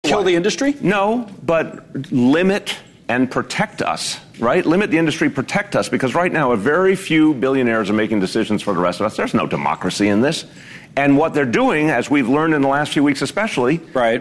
kill the industry? No, but limit and protect us, right? Limit the industry, protect us, because right now a very few billionaires are making decisions for the rest of us. There's no democracy in this. And what they're doing, as we've learned in the last few weeks especially,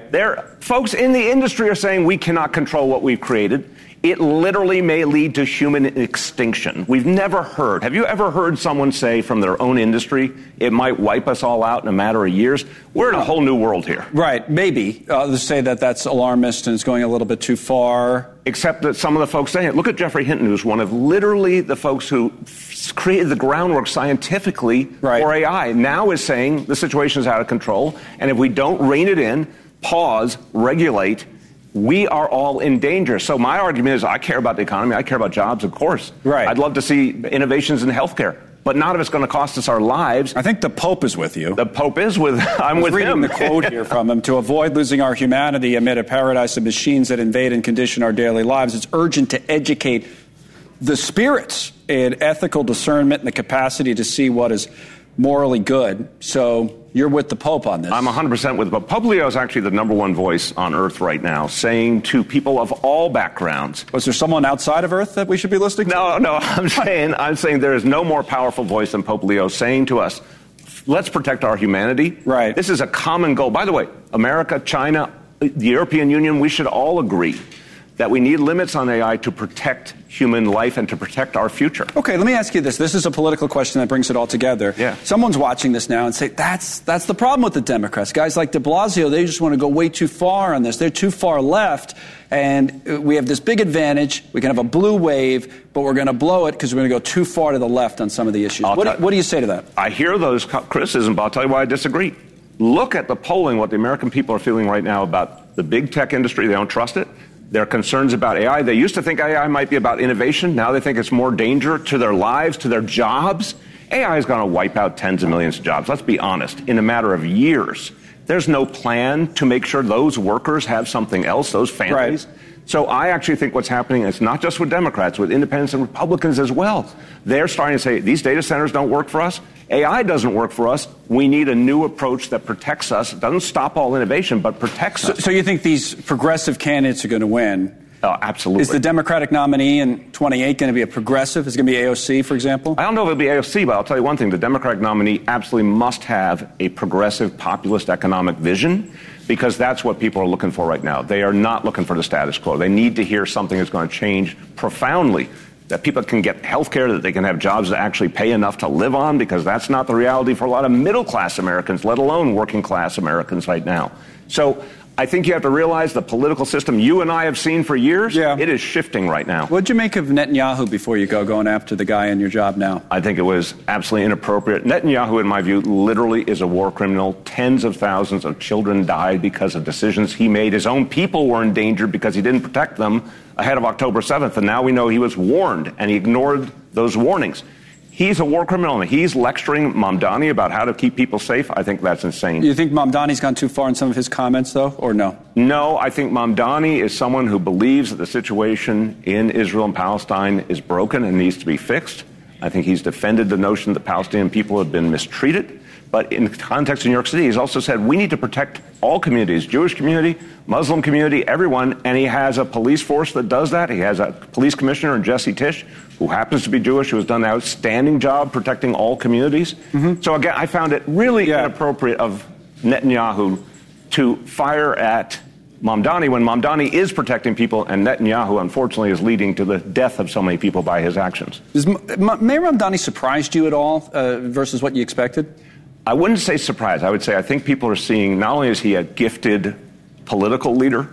folks in the industry are saying we cannot control what we've created. It literally may lead to human extinction. We've never heard. Have you ever heard someone say from their own industry, it might wipe us all out in a matter of years? We're in a whole new world here. Right, maybe. Let's say that that's alarmist and it's going a little bit too far. Except that some of the folks saying it. Look at Jeffrey Hinton, who's one of literally the folks who created the groundwork scientifically for AI, now is saying the situation is out of control, and if we don't rein it in, pause, regulate, we are all in danger. So my argument is I care about the economy. I care about jobs, of course. Right. I'd love to see innovations in healthcare. But none of it's going to cost us our lives. I think the Pope is with you. The Pope is with I'm with him. Reading the quote here from him. To avoid losing our humanity amid a paradise of machines that invade and condition our daily lives, it's urgent to educate the spirits in ethical discernment and the capacity to see what is morally good. So you're with the Pope on this. I'm 100% with the Pope. Pope Leo is actually the number one voice on Earth right now, saying to people of all backgrounds. Was there someone outside of Earth that we should be listening to? No. I'm saying there is no more powerful voice than Pope Leo saying to us, let's protect our humanity. Right. This is a common goal. By the way, America, China, the European Union, we should all agree that we need limits on AI to protect human life and to protect our future. Okay, let me ask you this. This is a political question that brings it all together. Yeah. Someone's watching this now and say, that's the problem with the Democrats. Guys like de Blasio, they just want to go way too far on this. They're too far left, and we have this big advantage. We can have a blue wave, but we're going to blow it because we're going to go too far to the left on some of the issues. What do you say to that? I hear those criticisms, but I'll tell you why I disagree. Look at the polling, what the American people are feeling right now about the big tech industry. They don't trust it. Their concerns about AI. They used to think AI might be about innovation. Now they think it's more danger to their lives, to their jobs. AI is going to wipe out tens of millions of jobs. Let's be honest. In a matter of years, there's no plan to make sure those workers have something else, those families. Right. So I actually think what's happening is not just with Democrats, with independents and Republicans as well. They're starting to say, these data centers don't work for us. AI doesn't work for us. We need a new approach that protects us. It doesn't stop all innovation, but protects us. So you think these progressive candidates are going to win? Oh, absolutely. Is the Democratic nominee in 28 going to be a progressive? Is it going to be AOC, for example? I don't know if it'll be AOC, but I'll tell you one thing. The Democratic nominee absolutely must have a progressive populist economic vision, because that's what people are looking for right now. They are not looking for the status quo. They need to hear something that's going to change profoundly, that people can get health care, that they can have jobs that actually pay enough to live on, because that's not the reality for a lot of middle-class Americans, let alone working-class Americans right now. So I think you have to realize the political system you and I have seen for years, it is shifting right now. What'd you make of Netanyahu before you going after the guy in your job now? I think it was absolutely inappropriate. Netanyahu, in my view, literally is a war criminal. Tens of thousands of children died because of decisions he made. His own people were in danger because he didn't protect them ahead of October 7th. And now we know he was warned, and he ignored those warnings. He's a war criminal, and he's lecturing Mamdani about how to keep people safe. I think that's insane. You think Mamdani's gone too far in some of his comments, though, or no? No, I think Mamdani is someone who believes that the situation in Israel and Palestine is broken and needs to be fixed. I think he's defended the notion that Palestinian people have been mistreated. But in the context of New York City, he's also said we need to protect all communities, Jewish community, Muslim community, everyone. And he has a police force that does that. He has a police commissioner, Jesse Tisch, who happens to be Jewish, who has done an outstanding job protecting all communities. Mm-hmm. So again, I found it really inappropriate of Netanyahu to fire at Mamdani when Mamdani is protecting people, and Netanyahu, unfortunately, is leading to the death of so many people by his actions. Has Mayor Mamdani surprised you at all versus what you expected? I wouldn't say surprised. I would say I think people are seeing not only is he a gifted political leader,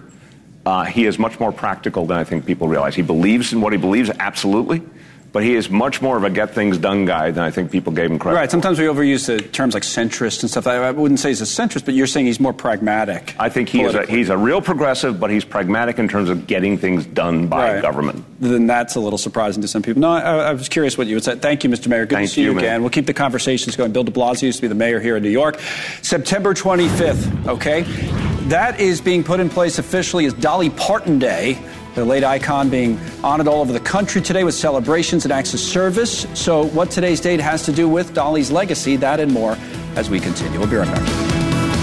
he is much more practical than I think people realize. He believes in what he believes, absolutely. But he is much more of a get-things-done guy than I think people gave him credit for. Right. Sometimes we overuse the terms like centrist and stuff. I wouldn't say he's a centrist, but you're saying he's more pragmatic. I think he's a real progressive, but he's pragmatic in terms of getting things done by government. Then that's a little surprising to some people. No, I was curious what you would say. Thank you, Mr. Mayor. Good to see you again. We'll keep the conversations going. Bill de Blasio used to be the mayor here in New York. September 25th, okay? That is being put in place officially as Dolly Parton Day. The late icon being honored all over the country today with celebrations and acts of service. So what today's date has to do with Dolly's legacy, that and more as we continue. We'll be right back.